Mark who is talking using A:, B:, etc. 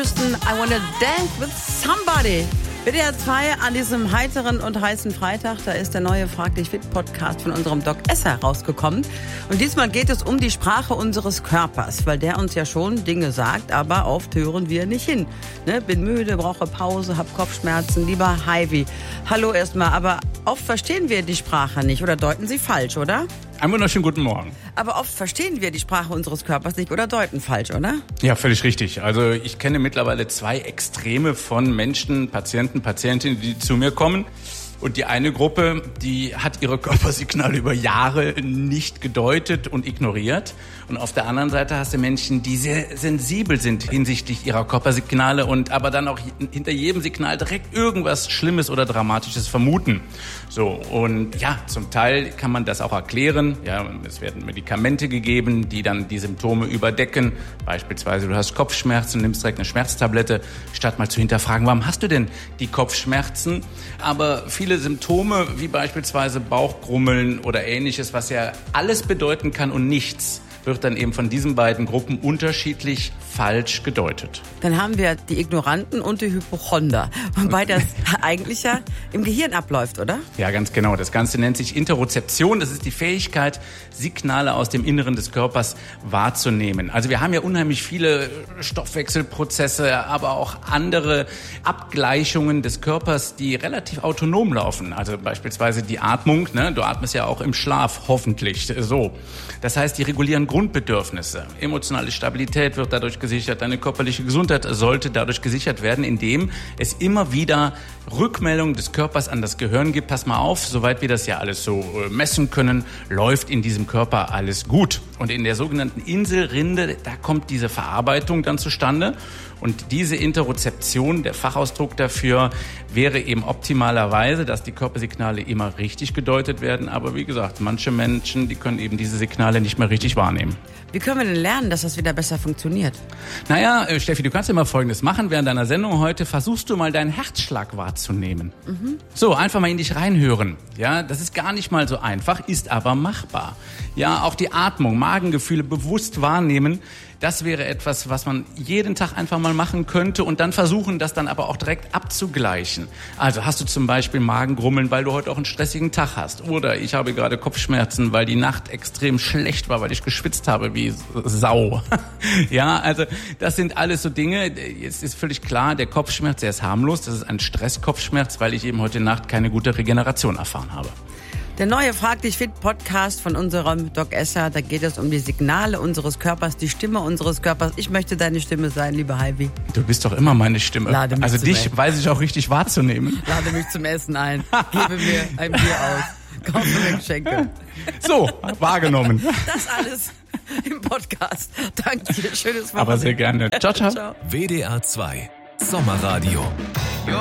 A: I Wanna Dance with Somebody. WDR 2 an diesem heiteren und heißen Freitag, da ist der neue Frag dich fit Podcast von unserem Doc Esser rausgekommen. Und diesmal geht es um die Sprache unseres Körpers, weil der uns ja schon Dinge sagt, aber oft hören wir nicht hin. Ne? Bin müde, brauche Pause, hab Kopfschmerzen, lieber Heidi. Hallo erstmal, aber oft verstehen wir die Sprache nicht oder deuten sie falsch, oder?
B: Einen wunderschönen guten Morgen.
A: Aber oft verstehen wir die Sprache unseres Körpers nicht oder deuten falsch, oder?
B: Ja, völlig richtig. Also ich kenne mittlerweile 2 Extreme von Menschen, Patienten, Patientinnen, die zu mir kommen. Und die eine Gruppe, die hat ihre Körpersignale über Jahre nicht gedeutet und ignoriert. Und auf der anderen Seite hast du Menschen, die sehr sensibel sind hinsichtlich ihrer Körpersignale und aber dann auch hinter jedem Signal direkt irgendwas Schlimmes oder Dramatisches vermuten. So, und ja, zum Teil kann man das auch erklären. Ja, es werden Medikamente gegeben, die dann die Symptome überdecken. Beispielsweise du hast Kopfschmerzen und nimmst direkt eine Schmerztablette, statt mal zu hinterfragen, warum hast du denn die Kopfschmerzen? Aber viele Symptome, wie beispielsweise Bauchgrummeln oder Ähnliches, was ja alles bedeuten kann und nichts, wird dann eben von diesen beiden Gruppen unterschiedlich falsch gedeutet.
A: Dann haben wir die Ignoranten und die Hypochonder, wobei das eigentlich ja im Gehirn abläuft, oder?
B: Ja, ganz genau. Das Ganze nennt sich Interozeption. Das ist die Fähigkeit, Signale aus dem Inneren des Körpers wahrzunehmen. Also wir haben ja unheimlich viele Stoffwechselprozesse, aber auch andere Abgleichungen des Körpers, die relativ autonom laufen. Also beispielsweise die Atmung, ne? Du atmest ja auch im Schlaf, hoffentlich so. Das heißt, die regulieren Grundbedürfnisse. Emotionale Stabilität wird dadurch gesichert, deine körperliche Gesundheit sollte dadurch gesichert werden, indem es immer wieder Rückmeldungen des Körpers an das Gehirn gibt. Pass mal auf, soweit wir das ja alles so messen können, läuft in diesem Körper alles gut. Und in der sogenannten Inselrinde, da kommt diese Verarbeitung dann zustande. Und diese Interozeption, der Fachausdruck dafür, wäre eben optimalerweise, dass die Körpersignale immer richtig gedeutet werden. Aber wie gesagt, manche Menschen, die können eben diese Signale nicht mehr richtig wahrnehmen.
A: Wie können wir denn lernen, dass das wieder besser funktioniert?
B: Naja, Steffi, du kannst ja mal Folgendes machen. Während deiner Sendung heute versuchst du mal deinen Herzschlag wahrzunehmen. So, einfach mal in dich reinhören. Ja, das ist gar nicht mal so einfach, ist aber machbar. Ja, auch die Atmung, Magengefühle bewusst wahrnehmen. Das wäre etwas, was man jeden Tag einfach mal machen könnte und dann versuchen, das dann aber auch direkt abzugleichen. Also hast du zum Beispiel Magengrummeln, weil du heute auch einen stressigen Tag hast. Oder ich habe gerade Kopfschmerzen, weil die Nacht extrem schlecht war, weil ich geschwitzt habe wie Sau. Ja, also das sind alles so Dinge. Jetzt ist völlig klar, der Kopfschmerz, der ist harmlos. Das ist ein Stresskopfschmerz, weil ich eben heute Nacht keine gute Regeneration erfahren habe.
A: Der neue Frag dich fit Podcast von unserem Doc Esser, da geht es um die Signale unseres Körpers, die Stimme unseres Körpers. Ich möchte deine Stimme sein, liebe Heidi.
B: Du bist doch immer meine Stimme.
A: Lade mich
B: also
A: zum
B: dich
A: Essen.
B: weiß ich auch richtig wahrzunehmen.
A: Lade mich zum Essen ein, gebe mir ein Bier aus, kaufe mir Geschenke.
B: So, wahrgenommen.
A: Das alles im Podcast. Danke dir, schönes Wochenende.
B: Aber sehr gerne. Ciao, ciao.
A: Ciao.
C: WDR 2 Sommerradio.